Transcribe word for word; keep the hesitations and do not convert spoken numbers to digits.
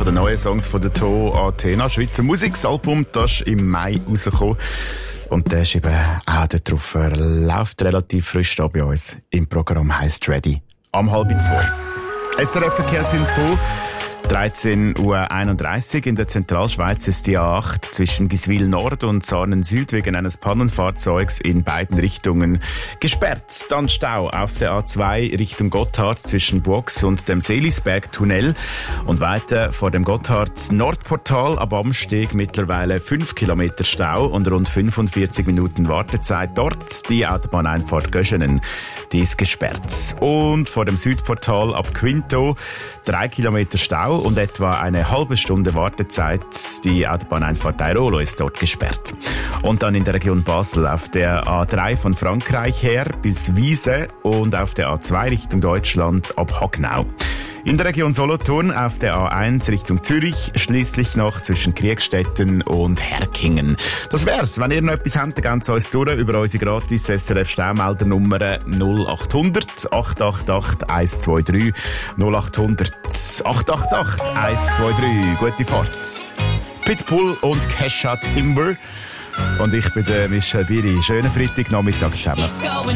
von den neuen Songs von der To Athena. Schweizer Musikalbum, das ist im Mai rausgekommen. Und der ist eben auch dort drauf. Er läuft relativ frisch da bei uns im Programm, heisst Ready. Am halb zwei. S R F-Verkehrsinfo. dreizehn Uhr einunddreißig in der Zentralschweiz ist die A acht zwischen Giswil Nord und Sarnen Süd wegen eines Pannenfahrzeugs in beiden Richtungen gesperrt. Dann Stau auf der A zwei Richtung Gotthard zwischen Buox und dem Seelisberg-Tunnel und weiter vor dem Gotthard-Nordportal ab Amsteg mittlerweile fünf Kilometer Stau und rund fünfundvierzig Minuten Wartezeit dort. Die Autobahneinfahrt Göschenen, die ist gesperrt. Und vor dem Südportal ab Quinto drei Kilometer Stau und etwa eine halbe Stunde Wartezeit. Die Autobahneinfahrt Airolo ist dort gesperrt. Und dann in der Region Basel auf der A drei von Frankreich her bis Wiese und auf der A zwei Richtung Deutschland ab Hagnau. In der Region Solothurn auf der A eins Richtung Zürich, schließlich noch zwischen Kriegstetten und Herkingen. Das wär's. Wenn ihr noch etwas habt, dann gebt uns durch über unsere gratis S R F-Staumeldernummer null acht hundert acht acht acht eins zwei drei null acht hundert acht acht acht eins zwei drei. Gute Fahrt. Pitbull und Kesha Timber. Und ich bin der Michel Biri. Schönen Freitagnachmittag zusammen.